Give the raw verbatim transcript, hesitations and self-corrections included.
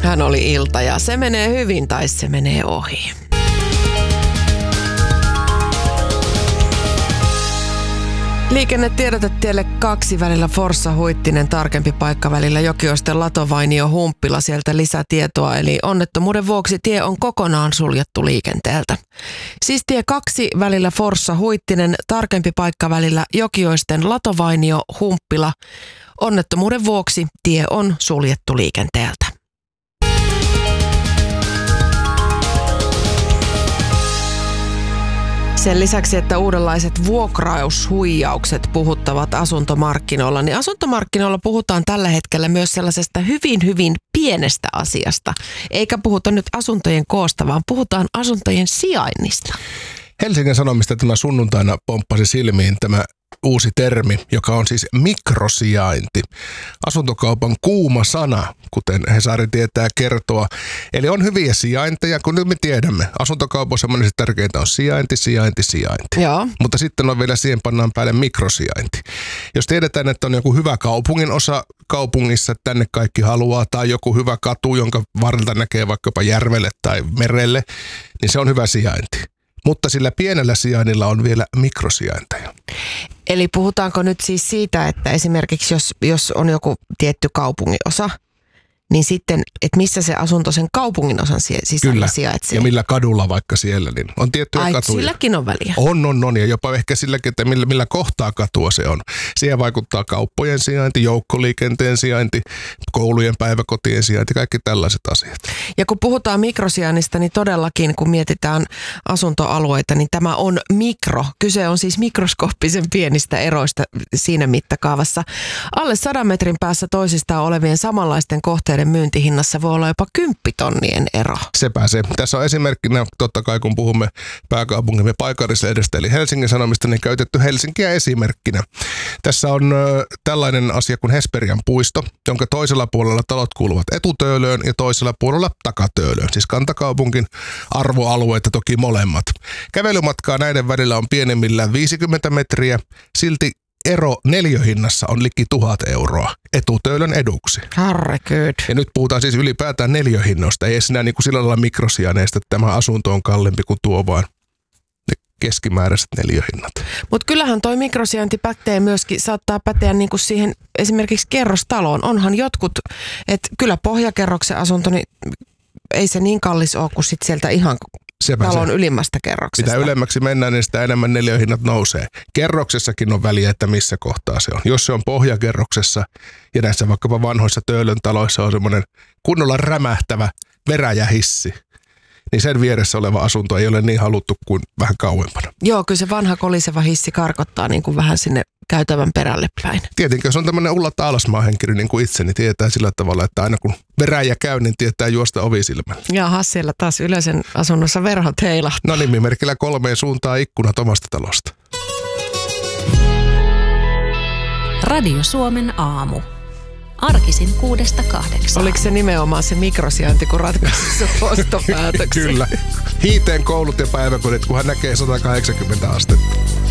Hän oli Ilta ja se menee hyvin tai se menee ohi. Liikennetiedote tielle kaksi välillä Forssa-Huittinen, tarkempi paikka välillä Jokioisten Latovainio-Humppila, sieltä lisätietoa. Eli onnettomuuden vuoksi tie on kokonaan suljettu liikenteeltä. Siis tie kaksi välillä Forssa-Huittinen, tarkempi paikka välillä Jokioisten Latovainio-Humppila. Onnettomuuden vuoksi tie on suljettu liikenteeltä. Sen lisäksi, että uudenlaiset vuokraushuijaukset puhuttavat asuntomarkkinoilla, niin asuntomarkkinoilla puhutaan tällä hetkellä myös sellaisesta hyvin, hyvin pienestä asiasta. Eikä puhuta nyt asuntojen koosta, vaan puhutaan asuntojen sijainnista. Helsingin Sanomista tämä sunnuntaina pomppasi silmiin tämä uusi termi, joka on siis mikrosijainti. Asuntokaupan kuuma sana, kuten Hesari tietää kertoa. Eli on hyviä sijainteja, kun nyt me tiedämme. Asuntokaupoissa monesti tärkeintä on sijainti, sijainti, sijainti. Joo. Mutta sitten on vielä siihen pannaan päälle mikrosijainti. Jos tiedetään, että on joku hyvä kaupungin osa kaupungissa, että tänne kaikki haluaa, tai joku hyvä katu, jonka varrelta näkee vaikkapa järvelle tai merelle, niin se on hyvä sijainti. Mutta sillä pienellä sijainnilla on vielä mikrosijainteja. Eli puhutaanko nyt siis siitä, että esimerkiksi jos, jos on joku tietty kaupunginosa, niin sitten, että missä se asunto sen kaupunginosan sisällä Kyllä. sijaitsee? Ja millä kadulla vaikka siellä, niin on tiettyjä Ai, katuja. silläkin on väliä? On, on, on. Ja jopa ehkä silläkin, että millä, millä kohtaa katua se on. Siihen vaikuttaa kauppojen sijainti, joukkoliikenteen sijainti, koulujen, päiväkotien sijainti, kaikki tällaiset asiat. Ja kun puhutaan mikrosijainnista, niin todellakin, kun mietitään asuntoalueita, niin tämä on mikro. Kyse on siis mikroskooppisen pienistä eroista siinä mittakaavassa. Alle sadan metrin päässä toisistaan olevien samanlaisten kohteiden myyntihinnassa voi olla jopa kymppitonnien ero. Sepä se. Tässä on esimerkkinä, totta kai kun puhumme pääkaupunkimme paikallislehdestä eli Helsingin Sanomista, niin käytetty Helsinkiä esimerkkinä. Tässä on ö, tällainen asia kuin Hesperian puisto, jonka toisella puolella talot kuuluvat Etutöölöön ja toisella puolella Takatöölöön. Siis kantakaupunkin arvoalueita toki molemmat. Kävelymatkaa näiden välillä on pienemmillään viisikymmentä metriä, silti ero neliöhinnassa on liki tuhat euroa Etutöölön eduksi. Herregud. Ja nyt puhutaan siis ylipäätään neliöhinnoista. Ei enää niin kuin sillä lailla mikrosijaneista, että tämä asunto on kalliimpi kuin tuo, vaan ne keskimääräiset neliöhinnat. Mutta kyllähän toi mikrosijainti pätee myöskin, saattaa päteä niin kuin siihen esimerkiksi kerrostaloon. Onhan jotkut, että kyllä pohjakerroksen asunto, niin ei se niin kallis ole kuin sit sieltä ihan Sepä talon se. ylimmästä kerroksesta. Mitä ylemmäksi mennään, niin sitä enemmän neliöhinnat nousee. Kerroksessakin on väliä, että missä kohtaa se on. Jos se on pohjakerroksessa ja näissä vaikkapa vanhoissa Töölön taloissa on semmoinen kunnolla rämähtävä veräjähissi, niin sen vieressä oleva asunto ei ole niin haluttu kuin vähän kauempana. Joo, kyllä se vanha koliseva hissi karkottaa niin kuin vähän sinne käytävän perälle päin. Tietenkin, jos on tämmöinen Ulla Taalasmaa henkilö niin kuin itse, niin tietää sillä tavalla, että aina kun veräjä käy, niin tietää juosta ovisilmän. Jaha, siellä taas yleisen asunnossa verhot heilahtaa. No nimimerkillä kolmeen suuntaan ikkunat omasta talosta. Radio Suomen aamu. Arkisin kuudesta kahdeksaan. Oliko se nimenomaan se mikrosijainti, kun ratkaisi se ostopäätöksen? Kyllä. Hiiteen koulut ja päiväkodit, kun hän näkee sata kahdeksankymmentä astetta.